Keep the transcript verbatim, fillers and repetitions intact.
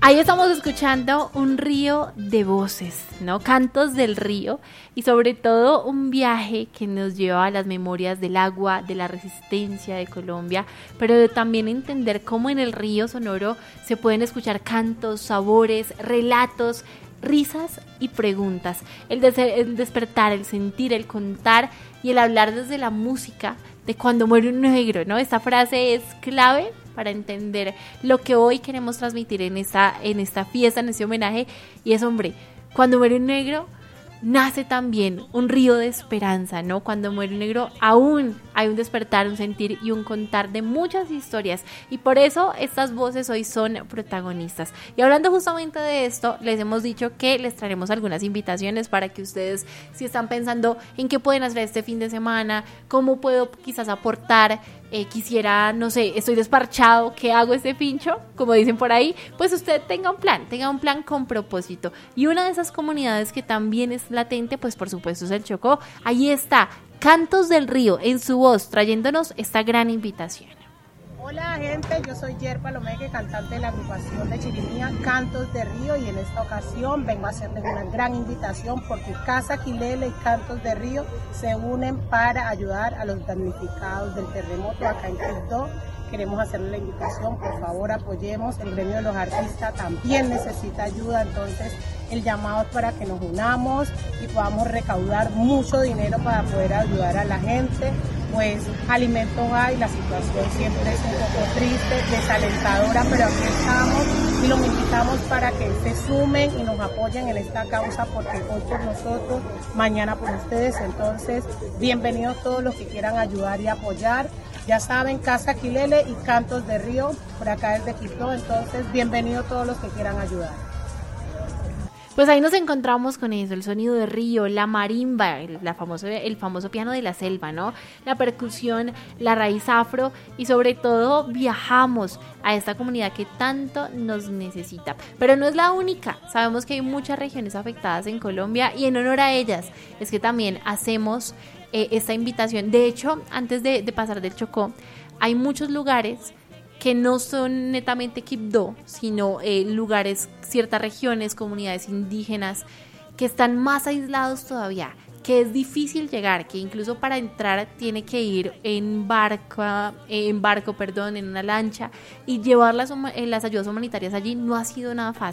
Ahí estamos escuchando un río de voces, ¿no? Cantos del río y sobre todo un viaje que nos lleva a las memorias del agua, de la resistencia de Colombia, pero de también entender cómo en el río Sonoro se pueden escuchar cantos, sabores, relatos, risas y preguntas. El, des- el despertar, el sentir, el contar y el hablar desde la música de cuando muere un negro, ¿no? Esta frase es clave para entender lo que hoy queremos transmitir en esta, en esta fiesta, en este homenaje, y es, hombre, cuando muere un negro, nace también un río de esperanza, ¿no? Cuando muere un negro, aún hay un despertar, un sentir y un contar de muchas historias, y por eso estas voces hoy son protagonistas. Y hablando justamente de esto, les hemos dicho que les traeremos algunas invitaciones para que ustedes, si están pensando en qué pueden hacer este fin de semana, cómo puedo quizás aportar, eh, quisiera, no sé, estoy desparchado, ¿qué hago este pincho? Como dicen por ahí, pues usted tenga un plan, tenga un plan con propósito. Y una de esas comunidades que también es latente, pues por supuesto es el Chocó. Ahí está, Cantos del Río, en su voz, trayéndonos esta gran invitación. Hola gente, yo soy Yer Palomeque, cantante de la agrupación de Chirimía, Cantos de Río, y en esta ocasión vengo a hacerles una gran invitación porque Casa Quilele y Cantos de Río se unen para ayudar a los damnificados del terremoto acá en Quibdó. Queremos hacerle la invitación, por favor apoyemos, el gremio de los artistas también necesita ayuda, entonces el llamado es para que nos unamos y podamos recaudar mucho dinero para poder ayudar a la gente, pues alimentos hay, la situación siempre es un poco triste, desalentadora, pero aquí estamos y los invitamos para que se sumen y nos apoyen en esta causa, porque hoy por nosotros, mañana por ustedes. Entonces, bienvenidos todos los que quieran ayudar y apoyar. Ya saben, Casa Quilele y Cantos de Río, por acá desde Quibdó, entonces bienvenidos todos los que quieran ayudar. Pues ahí nos encontramos con eso, el sonido de río, la marimba, el, la famoso, el famoso piano de la selva, ¿no? La percusión, la raíz afro y sobre todo viajamos a esta comunidad que tanto nos necesita. Pero no es la única, sabemos que hay muchas regiones afectadas en Colombia y en honor a ellas es que también hacemos eh, esta invitación. De hecho, antes de, de pasar del Chocó, hay muchos lugares que no son netamente Quibdó, sino eh, lugares, ciertas regiones, comunidades indígenas que están más aislados todavía, que es difícil llegar, que incluso para entrar tiene que ir en barco, en barco, perdón, en una lancha, y llevar las, las ayudas humanitarias allí no ha sido nada fácil.